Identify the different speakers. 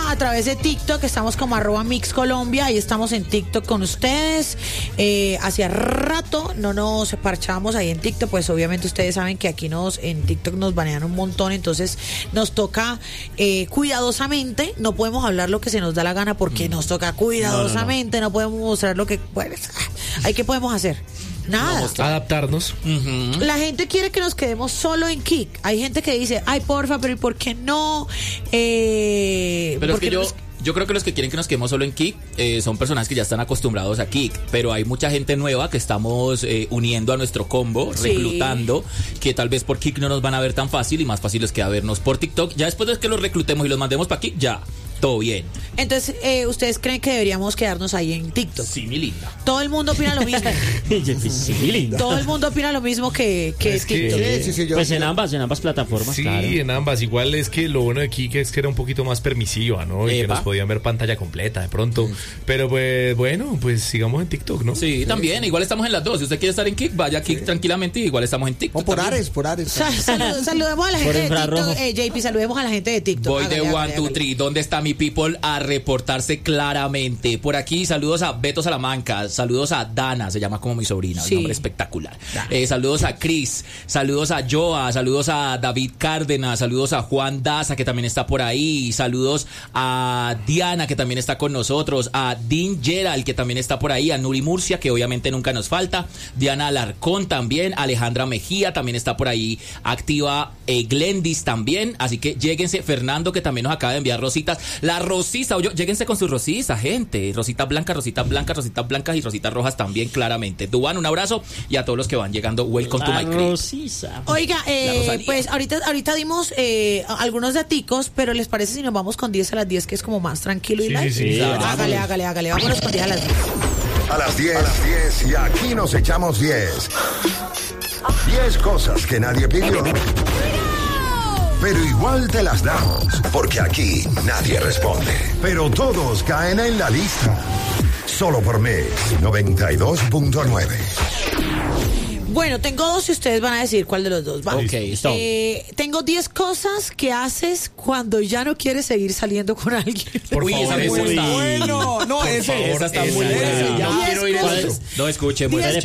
Speaker 1: a través de TikTok, estamos como @MixColombia, ahí estamos en TikTok con ustedes. Hacía rato no nos parchábamos ahí en TikTok, pues obviamente ustedes saben que aquí en TikTok nos banean un montón, entonces nos toca cuidadosamente, no podemos hablar lo que se nos da la gana porque nos toca cuidadosamente, no podemos mostrar lo que, bueno, ¿qué podemos hacer? Nada.
Speaker 2: Adaptarnos.
Speaker 1: La gente quiere que nos quedemos solo en Kik. Hay gente que dice, ay, porfa, pero ¿y por qué no?
Speaker 3: Pero es que yo creo que los que quieren que nos quedemos solo en Kik son personas que ya están acostumbrados a Kik, pero hay mucha gente nueva que estamos uniendo a nuestro combo, reclutando, que tal vez por Kik no nos van a ver tan fácil y más fácil les queda vernos por TikTok. Ya después de que los reclutemos y los mandemos para Kik, ya, todo bien.
Speaker 1: Entonces, ¿ustedes creen que deberíamos quedarnos ahí en TikTok?
Speaker 3: Sí, mi linda.
Speaker 1: Todo el mundo opina lo mismo.
Speaker 4: Sí, mi linda.
Speaker 1: Todo el mundo opina lo mismo que TikTok.
Speaker 4: Pues en ambas plataformas,
Speaker 2: sí,
Speaker 4: claro.
Speaker 2: En ambas. Igual es que lo bueno de Kik es que era un poquito más permisiva, ¿no? Y que nos podían ver pantalla completa de pronto. Pero pues bueno, pues sigamos en TikTok, ¿no?
Speaker 3: Sí, también. Igual estamos en las dos. Si usted quiere estar en Kik, vaya a Kik tranquilamente y igual estamos en TikTok.
Speaker 5: O por
Speaker 3: también.
Speaker 5: Ares.
Speaker 1: Saludemos a la gente de TikTok. JP, saludemos a la gente de TikTok.
Speaker 3: Voy de 1, 2, 3. ¿Dónde está mi people? A reportarse claramente. Por aquí, saludos a Beto Salamanca, saludos a Dana, se llama como mi sobrina, un nombre espectacular. Saludos a Chris, saludos a Joa, saludos a David Cárdenas, saludos a Juan Daza, que también está por ahí, saludos a Diana, que también está con nosotros, a Dean Gerald, que también está por ahí, a Nuri Murcia, que obviamente nunca nos falta, Diana Alarcón también, Alejandra Mejía también está por ahí activa, Glendis también, así que lléguense, Fernando, que también nos acaba de enviar rositas, la rosita, lléguense con sus rositas, gente, rositas blancas y rositas rojas también, claramente. Duan, un abrazo, y a todos los que van llegando, welcome to my crib.
Speaker 1: Oiga, pues ahorita dimos algunos daticos, pero ¿les parece si nos vamos con 10 a las 10, que es como más tranquilo y light?
Speaker 2: Sí.
Speaker 1: Hágale, vámonos con 10 a las 10.
Speaker 6: A las 10 y aquí nos echamos 10. 10 cosas que nadie pidió, pero igual te las damos, porque aquí nadie responde, pero todos caen en la lista. Solo por Mix 92.9.
Speaker 1: Bueno, tengo dos y ustedes van a decir cuál de los dos va.
Speaker 3: Ok, stop.
Speaker 1: Tengo 10 cosas que haces cuando ya no quieres seguir saliendo con alguien.
Speaker 3: Uy, esa me gusta.
Speaker 5: Bueno, no,
Speaker 3: Esa está muy buena. No quiero ir a eso. No, escuche,
Speaker 1: 10